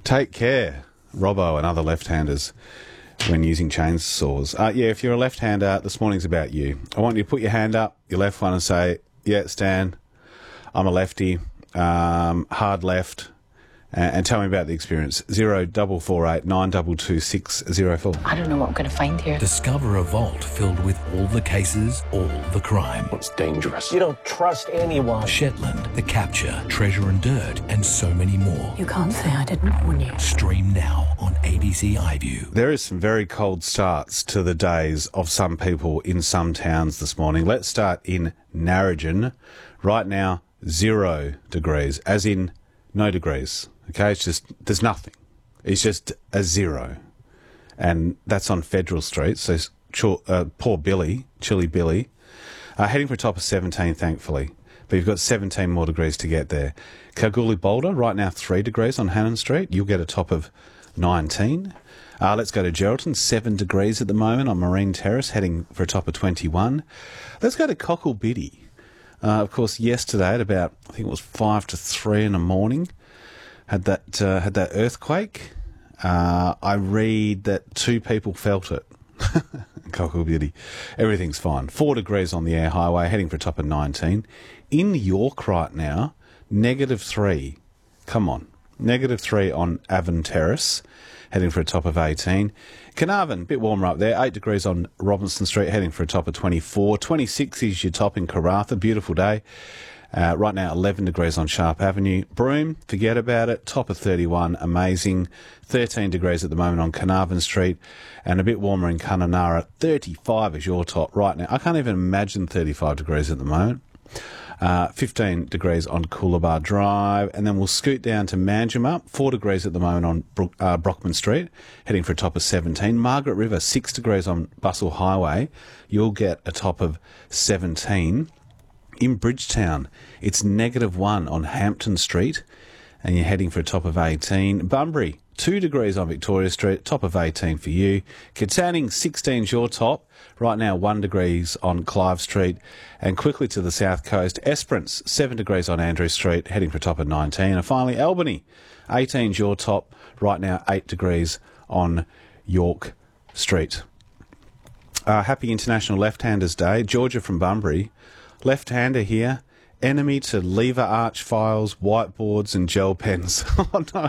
Take care, Robbo and other left-handers, when using chainsaws. Yeah, if you're a left-hander, this morning's about you. I want you to put your hand up, your left one, and say, yeah, Stan, I'm a lefty, hard left, and tell me about the experience. 0448 922 604. I don't know what I'm going to find here. Discover a vault filled with all the cases, all the crime. It's dangerous. You don't trust anyone. Shetland, The Capture, Treasure and Dirt, and so many more. You can't say I didn't warn you. Stream now on ABC iView. There is some very cold starts to the days of some people in some towns this morning. Let's start in Narrogin. Right now, 0 degrees, as in no degrees. Okay, it's just, there's nothing. It's just a 0. And that's on Federal Street. So poor Billy, Chilly Billy, heading for a top of 17, thankfully. But you've got 17 more degrees to get there. Kalgoorlie Boulder, right now 3 degrees on Hannon Street. You'll get a top of 19. Let's go to Geraldton, 7 degrees at the moment on Marine Terrace, heading for a top of 21. Let's go to Cocklebiddy. Of course, yesterday at about, I think it was 5 to 3 in the morning, had that earthquake. I read that 2 people felt it. Cocklebiddy. Everything's fine. 4 degrees on the Air Highway, heading for a top of 19. In York right now, -3. Come on. -3 on Avon Terrace, heading for a top of 18. Carnarvon, a bit warmer up there, 8 degrees on Robinson Street, heading for a top of 24. 26 is your top in Karratha, beautiful day. Right now, 11 degrees on Sharp Avenue. Broome, forget about it, top of 31, amazing. 13 degrees at the moment on Carnarvon Street, and a bit warmer in Kununurra. 35 is your top right now. I can't even imagine 35 degrees at the moment. 15 degrees on Coolabah Drive, and then we'll scoot down to Manjimup, 4 degrees at the moment on Brockman Street, heading for a top of 17. Margaret River, 6 degrees on Bustle Highway. You'll get a top of 17. In Bridgetown, it's -1 on Hampton Street, and you're heading for a top of 18. Bunbury, 2 degrees on Victoria Street, top of 18 for you. Katanning, 16's your top. Right now, 1 degrees on Clive Street. And quickly to the south coast, Esperance, 7 degrees on Andrew Street, heading for a top of 19. And finally, Albany, 18's your top. Right now, 8 degrees on York Street. Happy International Left-Handers Day. Georgia from Bunbury. Left-hander here. Enemy to lever arch files, whiteboards and gel pens. Oh, no.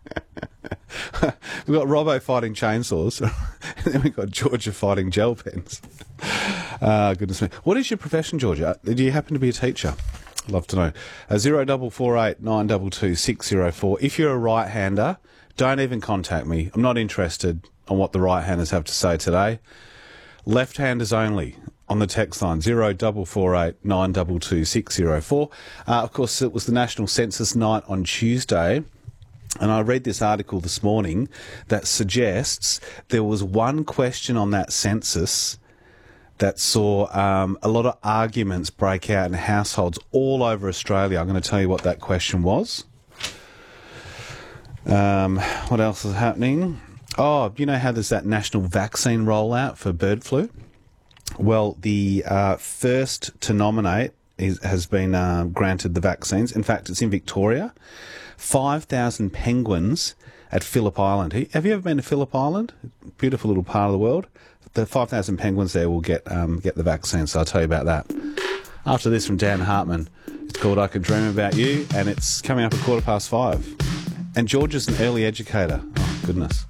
We've got Robbo fighting chainsaws. And then we've got Georgia fighting gel pens. Goodness me. What is your profession, Georgia? Do you happen to be a teacher? I'd love to know. 0448 922 604. If you're a right-hander, don't even contact me. I'm not interested on what the right-handers have to say today. Left-handers only. On the text line, 0448 922 604. Of course, it was the National Census Night on Tuesday, and I read this article this morning that suggests there was one question on that census that saw a lot of arguments break out in households all over Australia. I'm going to tell you what that question was. What else is happening? Oh, you know how there's that national vaccine rollout for bird flu? Well, the first to nominate has been granted the vaccines. In fact, it's in Victoria. 5,000 penguins at Phillip Island. Have you ever been to Phillip Island? Beautiful little part of the world. The 5,000 penguins there will get the vaccine, so I'll tell you about that. After this from Dan Hartman, it's called I Could Dream About You, and it's coming up at 5:15. And George is an early educator. Oh, goodness.